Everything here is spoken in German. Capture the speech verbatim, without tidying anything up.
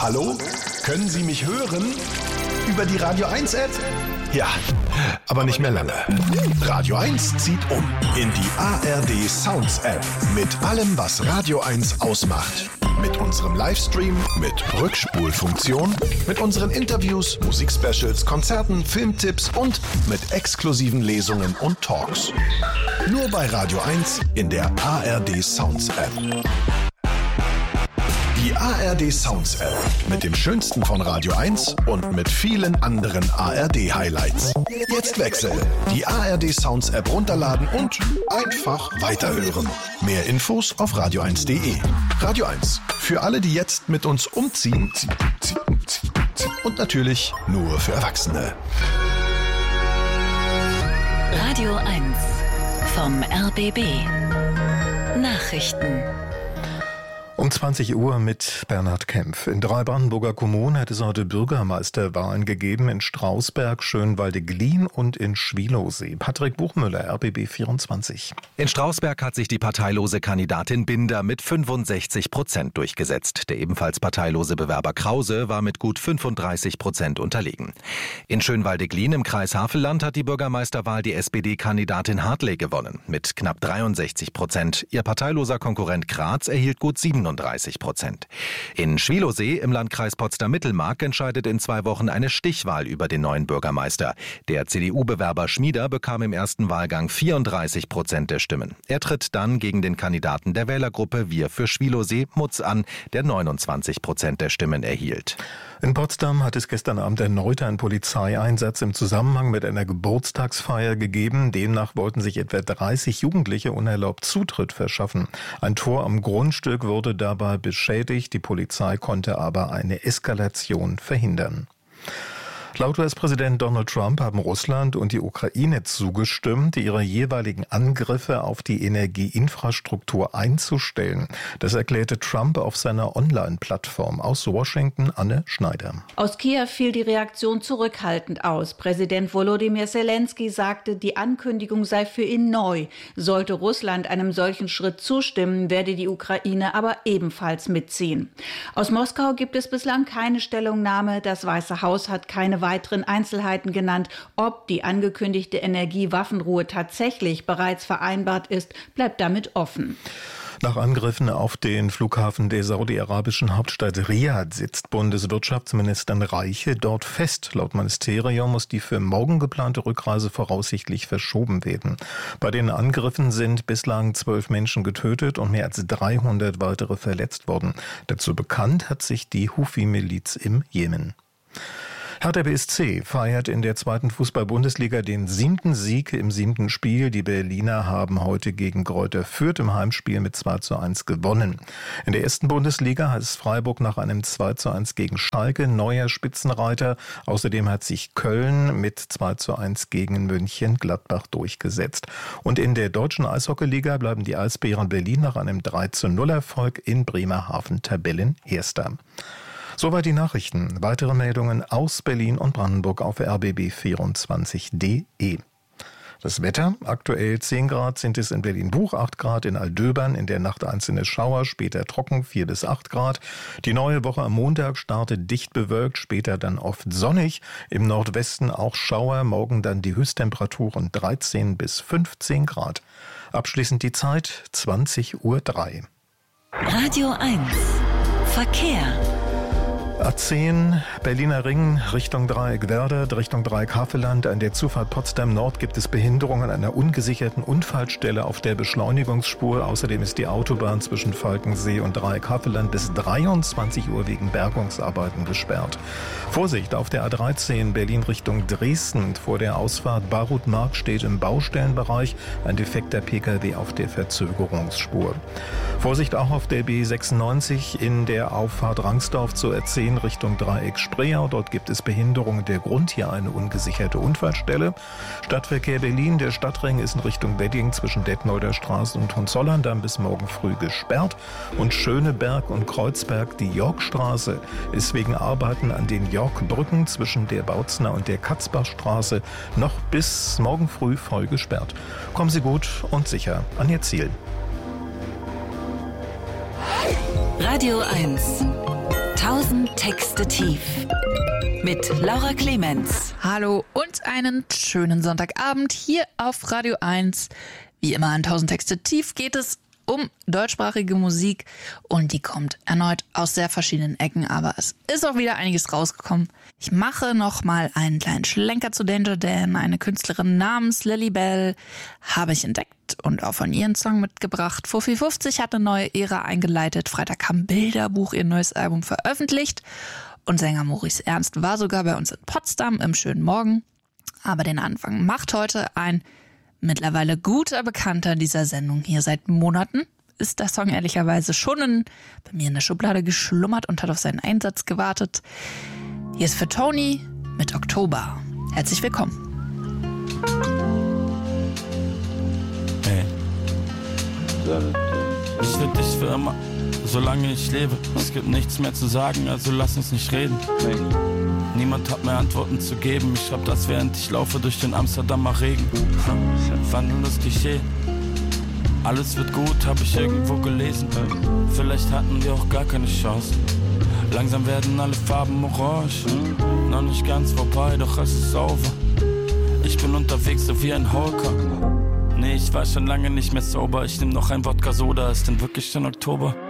Hallo? Können Sie mich hören? Über die Radio eins App? Ja, aber nicht mehr lange. Radio eins zieht um in die A R D Sounds App mit allem, was Radio eins ausmacht. Mit unserem Livestream, mit Rückspulfunktion, mit unseren Interviews, Musikspecials, Konzerten, Filmtipps und mit exklusiven Lesungen und Talks. Nur bei Radio eins in der A R D Sounds App. Die A R D Sounds App mit dem Schönsten von Radio eins und mit vielen anderen A R D-Highlights. Jetzt wechseln. Die A R D Sounds App runterladen und einfach weiterhören. Mehr Infos auf radio eins punkt de. Radio eins. Für alle, die jetzt mit uns umziehen. Und natürlich nur für Erwachsene. Radio eins vom R B B. Nachrichten. Um zwanzig Uhr mit Bernhard Kempf. In drei Brandenburger Kommunen hat es heute Bürgermeisterwahlen gegeben, in Strausberg, Schönwalde-Glien und in Schwielowsee. Patrick Buchmüller, R B B vierundzwanzig. In Strausberg hat sich die parteilose Kandidatin Binder mit fünfundsechzig Prozent durchgesetzt. Der ebenfalls parteilose Bewerber Krause war mit gut fünfunddreißig Prozent unterlegen. In Schönwalde-Glien im Kreis Havelland hat die Bürgermeisterwahl die S P D-Kandidatin Hartley gewonnen, mit knapp dreiundsechzig Prozent. Ihr parteiloser Konkurrent Graz erhielt gut siebenunddreißig Prozent. In Schwielowsee im Landkreis Potsdam-Mittelmark entscheidet in zwei Wochen eine Stichwahl über den neuen Bürgermeister. Der C D U-Bewerber Schmieder bekam im ersten Wahlgang vierunddreißig Prozent der Stimmen. Er tritt dann gegen den Kandidaten der Wählergruppe Wir für Schwielowsee, Mutz, an, der neunundzwanzig Prozent der Stimmen erhielt. In Potsdam hat es gestern Abend erneut einen Polizeieinsatz im Zusammenhang mit einer Geburtstagsfeier gegeben. Demnach wollten sich etwa dreißig Jugendliche unerlaubt Zutritt verschaffen. Ein Tor am Grundstück wurde dabei beschädigt. Die Polizei konnte aber eine Eskalation verhindern. Laut U S-Präsident Donald Trump haben Russland und die Ukraine zugestimmt, ihre jeweiligen Angriffe auf die Energieinfrastruktur einzustellen. Das erklärte Trump auf seiner Online-Plattform. Aus Washington, Anne Schneider. Aus Kiew fiel die Reaktion zurückhaltend aus. Präsident Volodymyr Zelensky sagte, die Ankündigung sei für ihn neu. Sollte Russland einem solchen Schritt zustimmen, werde die Ukraine aber ebenfalls mitziehen. Aus Moskau gibt es bislang keine Stellungnahme. Das Weiße Haus hat keine weiteren Einzelheiten genannt. Ob die angekündigte Energiewaffenruhe tatsächlich bereits vereinbart ist, bleibt damit offen. Nach Angriffen auf den Flughafen der saudi-arabischen Hauptstadt Riad sitzt Bundeswirtschaftsministerin Reiche dort fest. Laut Ministerium muss die für morgen geplante Rückreise voraussichtlich verschoben werden. Bei den Angriffen sind bislang zwölf Menschen getötet und mehr als dreihundert weitere verletzt worden. Dazu bekannt hat sich die Huthi-Miliz im Jemen. Hertha B S C feiert in der zweiten Fußball-Bundesliga den siebten Sieg im siebten Spiel. Die Berliner haben heute gegen Greuther Fürth im Heimspiel mit zwei zu eins gewonnen. In der ersten Bundesliga hat es Freiburg nach einem zwei zu eins gegen Schalke neuer Spitzenreiter. Außerdem hat sich Köln mit zwei zu eins gegen Mönchengladbach durchgesetzt. Und in der deutschen Eishockeyliga bleiben die Eisbären Berlin nach einem drei zu null Erfolg in Bremerhaven Tabellenerster. Soweit die Nachrichten. Weitere Meldungen aus Berlin und Brandenburg auf r b b vierundzwanzig punkt de. Das Wetter, aktuell zehn Grad sind es in Berlin-Buch, acht Grad in Aldöbern, in der Nacht einzelne Schauer, später trocken, vier bis acht Grad. Die neue Woche am Montag startet dicht bewölkt, später dann oft sonnig. Im Nordwesten auch Schauer, morgen dann die Höchsttemperaturen dreizehn bis fünfzehn Grad. Abschließend die Zeit zwanzig Uhr drei. Radio eins Verkehr. A zehn, Berliner Ring, Richtung Dreieck Werder, Richtung Dreieck Havelland. An der Zufahrt Potsdam Nord gibt es Behinderungen an einer ungesicherten Unfallstelle auf der Beschleunigungsspur. Außerdem ist die Autobahn zwischen Falkensee und Dreieck Havelland bis dreiundzwanzig Uhr wegen Bergungsarbeiten gesperrt. Vorsicht auf der A dreizehn, Berlin Richtung Dresden. Vor der Ausfahrt Barutmark steht im Baustellenbereich ein defekter P K W auf der Verzögerungsspur. Vorsicht auch auf der B sechsundneunzig in der Auffahrt Rangsdorf zur R zehn Richtung Dreieck Spreeau. Dort gibt es Behinderungen der Grund, hier eine ungesicherte Unfallstelle. Stadtverkehr Berlin, der Stadtring ist in Richtung Wedding zwischen Detmolder Straße und Hohenzollern-Damm bis morgen früh gesperrt. Und Schöneberg und Kreuzberg, die Yorkstraße, ist wegen Arbeiten an den Yorkbrücken zwischen der Bautzner und der Katzbachstraße noch bis morgen früh voll gesperrt. Kommen Sie gut und sicher an Ihr Ziel. Radio eins tausend Texte tief mit Laura Clemens. Hallo und einen schönen Sonntagabend hier auf Radio eins. Wie immer an tausend Texte tief geht es um deutschsprachige Musik und die kommt erneut aus sehr verschiedenen Ecken, aber es ist auch wieder einiges rausgekommen. Ich mache noch mal einen kleinen Schlenker zu Danger Dan. Eine Künstlerin namens Lilybell habe ich entdeckt und auch von ihren Song mitgebracht. Fuffi fünfzig hat eine neue Ära eingeleitet. Freitag haben Bilderbuch ihr neues Album veröffentlicht und Sänger Maurice Ernst war sogar bei uns in Potsdam im schönen Morgen. Aber den Anfang macht heute ein mittlerweile guter Bekannter dieser Sendung hier seit Monaten. Ist der Song ehrlicherweise schon in, bei mir in der Schublade geschlummert und hat auf seinen Einsatz gewartet. Hier ist für Tony mit Oktober. Herzlich willkommen. Hey. Ich will dich für immer, solange ich lebe. Es gibt nichts mehr zu sagen, also lass uns nicht reden. Hey. Niemand hat mir Antworten zu geben. Ich schreib das, während ich laufe durch den Amsterdamer Regen. Wandelndes Klischee. Alles wird gut, hab ich irgendwo gelesen. Vielleicht hatten wir auch gar keine Chance. Langsam werden alle Farben orange. Noch nicht ganz vorbei, doch es ist over. Ich bin unterwegs so wie ein Holker. Nee, ich war schon lange nicht mehr sober. Ich nehm noch ein Wodka Soda, ist denn wirklich schon Oktober?